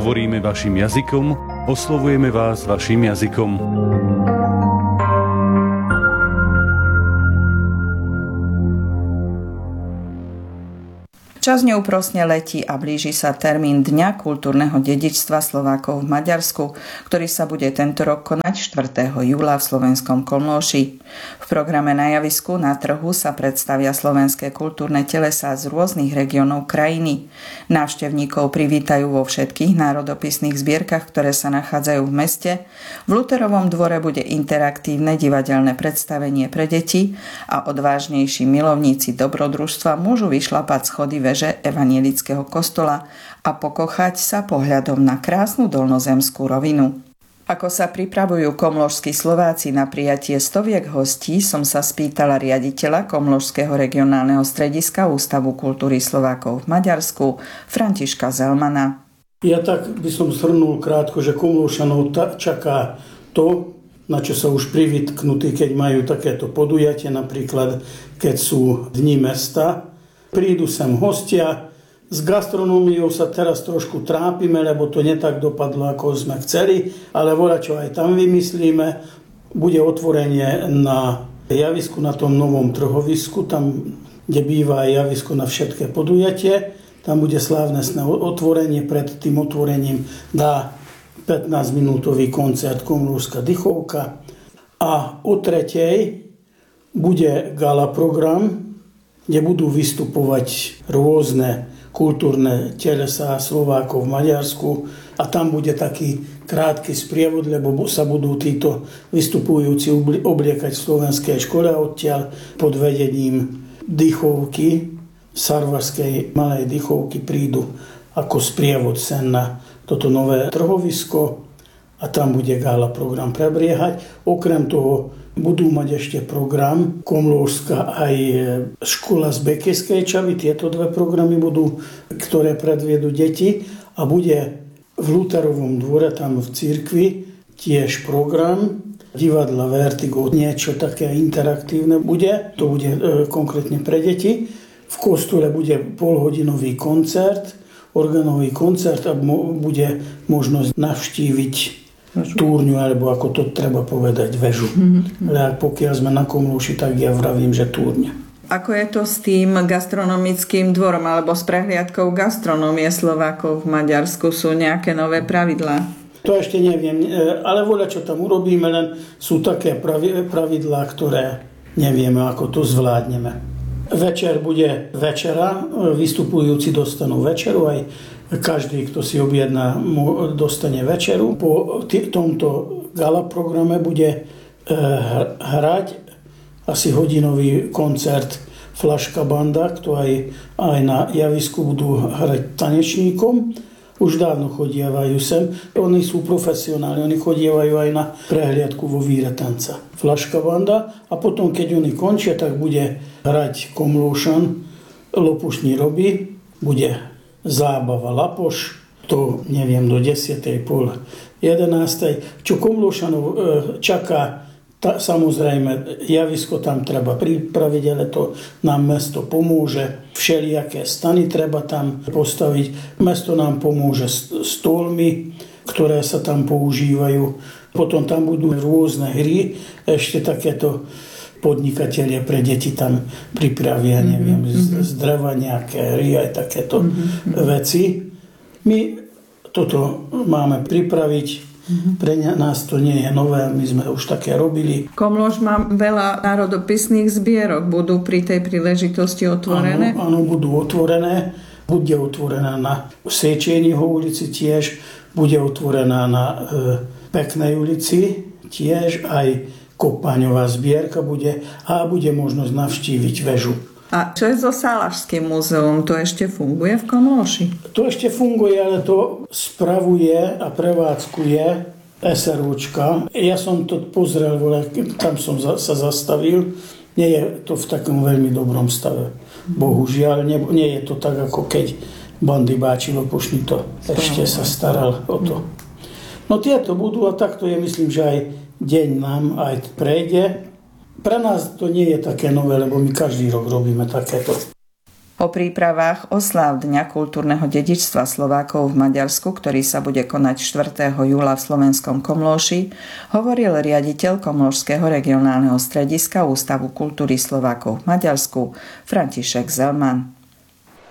Hovoríme vašim jazykom, oslovujeme vás vašim jazykom. Čas neúprosne letí a blíži sa termín Dňa kultúrneho dedičstva Slovákov v Maďarsku, ktorý sa bude tento rok konať 4. júla v slovenskom Komlóši. V programe Na javisku na trhu sa predstavia slovenské kultúrne telesá z rôznych regiónov krajiny. Návštevníkov privítajú vo všetkých národopisných zbierkach, ktoré sa nachádzajú v meste. V Luterovom dvore bude interaktívne divadelné predstavenie pre deti a odvážnejší milovníci dobrodružstva môžu vyšlapať schody veže evanielického kostola a pokochať sa pohľadom na krásnu dolnozemskú rovinu. Ako sa pripravujú komlóšski Slováci na prijatie stoviek hostí, som sa spýtala riaditeľa Komlóšskeho regionálneho strediska Ústavu kultúry Slovákov v Maďarsku, Františka Zelmana. Ja tak by som zhrnul krátko, že Komlóšanov čaká to, na čo sa už privytknutí, keď majú takéto podujatie, napríklad keď sú dni mesta. Prídu sem hostia, s gastronómiou sa teraz trošku trápime, lebo to netak dopadlo, ako sme chceli, ale voľačo aj tam vymyslíme. Bude otvorenie na javisku, na tom novom trhovisku, tam, kde býva aj javisko na všetké podujatie. Tam bude slávnostné otvorenie, pred tým otvorením dá 15-minútový koncert Komlóšska dychovka a o 3:00 bude gala program, kde budú vystupovať rôzne kultúrne telesá Slovákov v Maďarsku a tam bude taký krátky sprievod, lebo sa budú títo vystupujúci obliekať v slovenskej škole odtiaľ pod vedením dychovky, sarvarskej malej dychovky prídu ako sprievod sen na toto nové trhovisko a tam bude gala program prebiehať. Okrem toho budú mať ešte program Komlóšska aj škola z Bekeskej Čavy. Tieto dve programy budú, ktoré predvedú deti a bude v Luterovom dvore, tam v cirkvi, tiež program divadla Vertigo. Niečo také interaktívne bude, to bude konkrétne pre deti. V kostole bude polhodinový koncert, organový koncert a bude možnosť navštíviť túrňu, alebo ako to treba povedať, väžu. Ale pokiaľ sme na Komlóši, tak ja vravím, že túrňa. Ako je to s tým gastronomickým dvorom alebo s prehliadkou gastronómie Slovákov v Maďarsku? Sú nejaké nové pravidlá? To ešte neviem, ale voľa čo tam urobíme, len sú také pravidlá, ktoré nevieme, ako to zvládneme. Večer bude večera, vystupujúci dostanú večeru, aj každý, kto si objedná, dostane večeru. Po tomto gala programe bude hrať asi hodinový koncert Flaška banda, ktorý aj na javisku budú hrať tanečníkom. Už dávno chodievajú sem. Oni sú profesionáli, oni chodievajú aj na prehliadku vo víre tanca. Flaška banda a potom, keď oni končia, tak bude hrať Komlóšan, Lopušní roby, bude zábava Lapoš, to neviem, do 10:30, 11:00. Čo Komlóšanov čaká, samozrejme, javisko tam treba pripraviť, ale to nám mesto pomôže. Všelijaké stany treba tam postaviť. Mesto nám pomôže stolmi, ktoré sa tam používajú. Potom tam budú rôzne hry, ešte takéto podnikatelia pre deti tam pripravia, neviem, z dreva nejaké hry, aj takéto veci. My toto máme pripraviť. Pre nás to nie je nové, my sme už také robili. Komlóš má veľa národopisných zbierok. Budú pri tej príležitosti otvorené? Áno, budú otvorené. Bude otvorená na Sečieního ulici tiež, bude otvorená na Peknej ulici tiež, aj Kopáňová zbierka bude a bude možnosť navštíviť väžu. A čo je so Salašským múzeum? To ešte funguje v Komlóši? To ešte funguje, ale to spravuje a prevádzkuje SROčka. Ja som to pozrel, tam som sa zastavil. Nie je to v takom veľmi dobrom stave. Bohužiaľ, nie je to tak, ako keď Bandy Báči Lopušný to ešte sa staral o to. No tieto budú a takto je, myslím, že aj deň nám aj prejde. Pre nás to nie je také nové, lebo my každý rok robíme takéto. O prípravách osláv Dňa kultúrneho dedičstva Slovákov v Maďarsku, ktorý sa bude konať 4. júla v slovenskom Komlóši, hovoril riaditeľ Komlóšskeho regionálneho strediska Ústavu kultúry Slovákov v Maďarsku František Zelman.